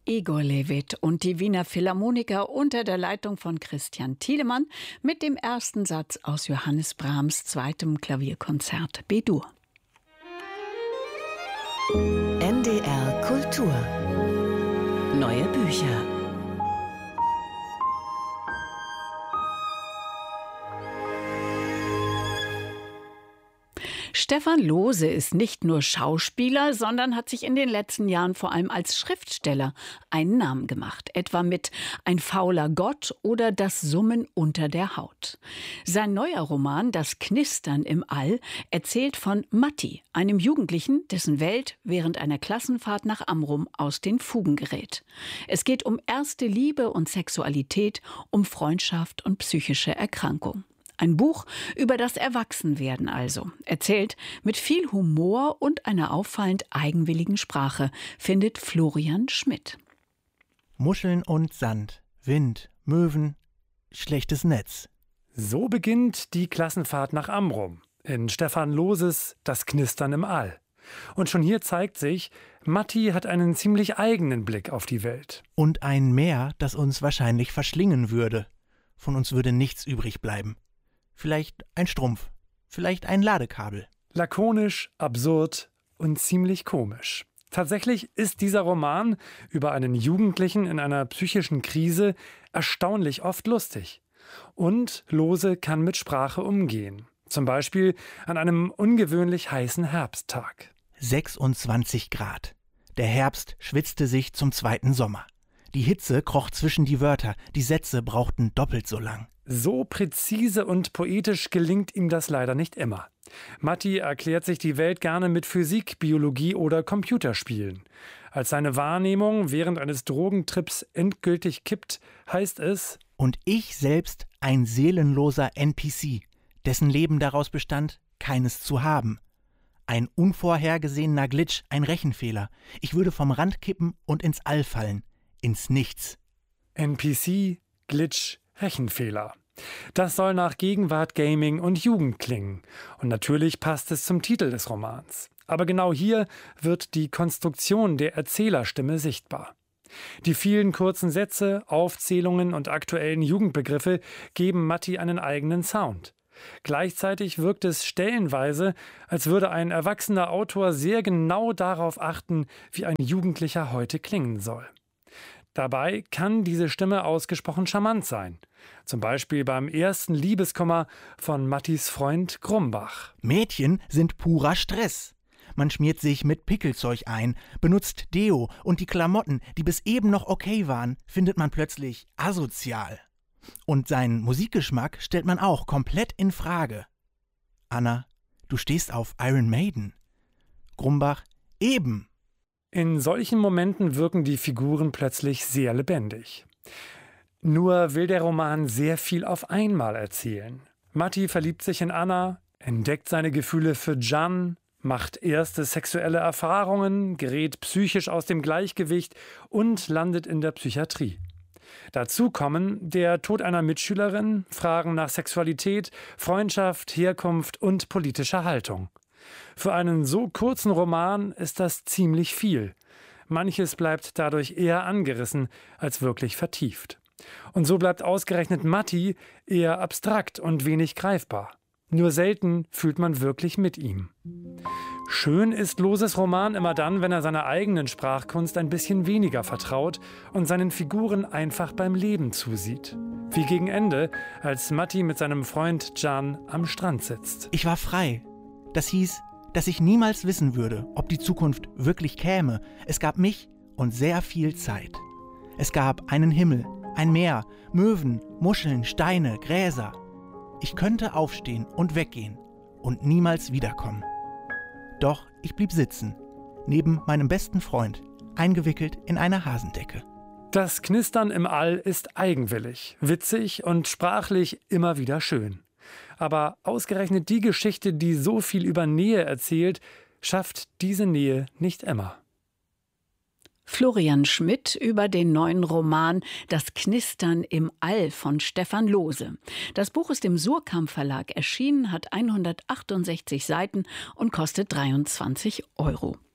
Igor Levit und die Wiener Philharmoniker unter der Leitung von Christian Thielemann mit dem ersten Satz aus Johannes Brahms' zweitem Klavierkonzert B-Dur. NDR Kultur. Neue Bücher. Stefan Lohse ist nicht nur Schauspieler, sondern hat sich in den letzten Jahren vor allem als Schriftsteller einen Namen gemacht. Etwa mit Ein fauler Gott oder Das Summen unter der Haut. Sein neuer Roman Das Knistern im All erzählt von Matti, einem Jugendlichen, dessen Welt während einer Klassenfahrt nach Amrum aus den Fugen gerät. Es geht um erste Liebe und Sexualität, um Freundschaft und psychische Erkrankung. Ein Buch über das Erwachsenwerden also. Erzählt mit viel Humor und einer auffallend eigenwilligen Sprache, findet Florian Schmidt. Muscheln und Sand, Wind, Möwen, schlechtes Netz. So beginnt die Klassenfahrt nach Amrum in Stefan Lohses Das Knistern im All. Und schon hier zeigt sich, Matti hat einen ziemlich eigenen Blick auf die Welt. Und ein Meer, das uns wahrscheinlich verschlingen würde. Von uns würde nichts übrig bleiben. Vielleicht ein Strumpf, vielleicht ein Ladekabel. Lakonisch, absurd und ziemlich komisch. Tatsächlich ist dieser Roman über einen Jugendlichen in einer psychischen Krise erstaunlich oft lustig. Und Lohse kann mit Sprache umgehen. Zum Beispiel an einem ungewöhnlich heißen Herbsttag. 26 Grad. Der Herbst schwitzte sich zum zweiten Sommer. Die Hitze kroch zwischen die Wörter, die Sätze brauchten doppelt so lang. So präzise und poetisch gelingt ihm das leider nicht immer. Matti erklärt sich die Welt gerne mit Physik, Biologie oder Computerspielen. Als seine Wahrnehmung während eines Drogentrips endgültig kippt, heißt es: Und ich selbst ein seelenloser NPC, dessen Leben daraus bestand, keines zu haben. Ein unvorhergesehener Glitch, ein Rechenfehler. Ich würde vom Rand kippen und ins All fallen. Ins Nichts. NPC, Glitch, Rechenfehler. Das soll nach Gegenwart, Gaming und Jugend klingen. Und natürlich passt es zum Titel des Romans. Aber genau hier wird die Konstruktion der Erzählerstimme sichtbar. Die vielen kurzen Sätze, Aufzählungen und aktuellen Jugendbegriffe geben Matti einen eigenen Sound. Gleichzeitig wirkt es stellenweise, als würde ein erwachsener Autor sehr genau darauf achten, wie ein Jugendlicher heute klingen soll. Dabei kann diese Stimme ausgesprochen charmant sein. Zum Beispiel beim ersten Liebeskummer von Mattis Freund Grumbach. Mädchen sind purer Stress. Man schmiert sich mit Pickelzeug ein, benutzt Deo und die Klamotten, die bis eben noch okay waren, findet man plötzlich asozial. Und seinen Musikgeschmack stellt man auch komplett in Frage. Anna, du stehst auf Iron Maiden. Grumbach, eben. In solchen Momenten wirken die Figuren plötzlich sehr lebendig. Nur will der Roman sehr viel auf einmal erzählen. Matti verliebt sich in Anna, entdeckt seine Gefühle für Can, macht erste sexuelle Erfahrungen, gerät psychisch aus dem Gleichgewicht und landet in der Psychiatrie. Dazu kommen der Tod einer Mitschülerin, Fragen nach Sexualität, Freundschaft, Herkunft und politischer Haltung. Für einen so kurzen Roman ist das ziemlich viel. Manches bleibt dadurch eher angerissen als wirklich vertieft. Und so bleibt ausgerechnet Matti eher abstrakt und wenig greifbar. Nur selten fühlt man wirklich mit ihm. Schön ist Lohses Roman immer dann, wenn er seiner eigenen Sprachkunst ein bisschen weniger vertraut und seinen Figuren einfach beim Leben zusieht. Wie gegen Ende, als Matti mit seinem Freund Can am Strand sitzt. Ich war frei. Das hieß, dass ich niemals wissen würde, ob die Zukunft wirklich käme. Es gab mich und sehr viel Zeit. Es gab einen Himmel, ein Meer, Möwen, Muscheln, Steine, Gräser. Ich könnte aufstehen und weggehen und niemals wiederkommen. Doch ich blieb sitzen, neben meinem besten Freund, eingewickelt in eine Hasendecke. Das Knistern im All ist eigenwillig, witzig und sprachlich immer wieder schön. Aber ausgerechnet die Geschichte, die so viel über Nähe erzählt, schafft diese Nähe nicht immer. Florian Schmidt über den neuen Roman Das Knistern im All von Stefan Lohse. Das Buch ist im Suhrkamp Verlag erschienen, hat 168 Seiten und kostet 23 €.